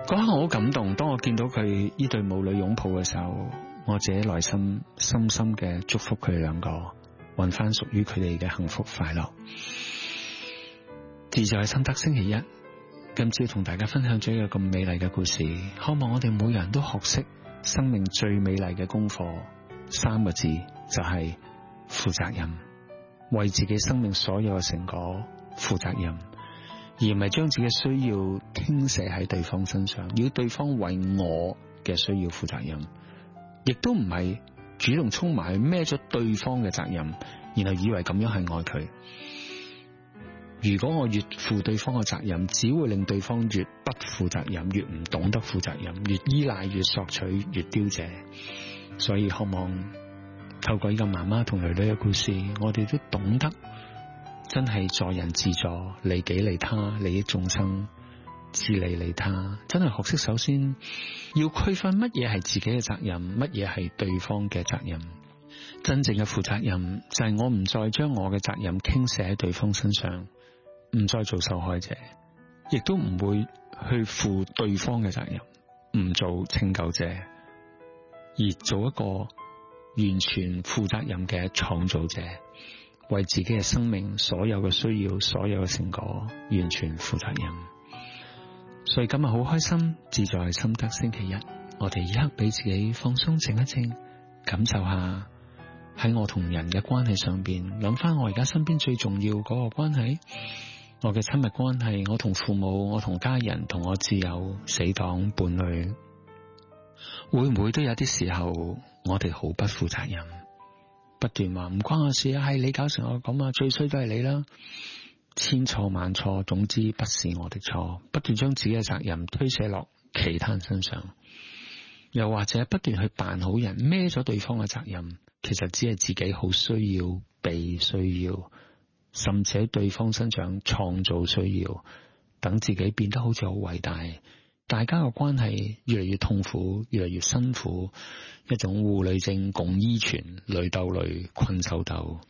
嗰刻我好感動，當我見到佢呢對母女擁抱嘅時候，我自己內心深深嘅祝福佢哋兩個，揾翻屬於佢哋嘅幸福快樂。自在係心得星期一，今朝同大家分享咗一個咁美麗嘅故事，希望我哋每個人都學識生命最美麗嘅功課，三個字就係負責任，為自己生命所有嘅成果負責任，而唔係將自己嘅需要傾瀉喺對方身上，要對方為我嘅需要負責任，亦都唔係主動衝埋去孭咗對方嘅責任，然後以為咁樣係愛佢。如果我越負對方嘅責任，只會令對方越不負責任，越唔懂得負責任，越依賴，越索取，越凋謝。所以渴望透過呢個媽媽同女女嘅故事，我哋都懂得真係助人自助，利己利他，利益眾生，自利利他。真係學識首先要區分乜嘢係自己嘅責任，乜嘢係對方嘅責任。真正嘅負責任就係我唔再將我嘅責任傾瀉喺對方身上，唔再做受害者，亦都唔會去負對方嘅責任，唔做拯救者，而做一個完全負責任嘅創造者，為自己嘅生命所有嘅需要，所有嘅成果完全負責任。所以今日好開心，自在係心得星期一，我哋一刻俾自己放鬆靜一靜，感受下喺我同人嘅關係上邊，諗翻我而家身邊最重要嗰個關係，我嘅親密關係，我同父母，我同家人，同我摯友、死黨、伴侶，會唔會都有啲時候我哋好不負責任，不斷話唔關我事啊，係你搞成我咁啊，最衰都係你啦，千錯萬錯，總之不是我的錯，不斷將自己嘅責任推卸落其他人身上，又或者不斷去扮好人，孭咗對方嘅責任，其實只係自己好需要被需要，甚至喺對方身上創造需要，等自己變得好似好偉大，大家嘅關係越嚟越痛苦，越嚟越辛苦，一種互累症共依存，累鬥累，困獸鬥，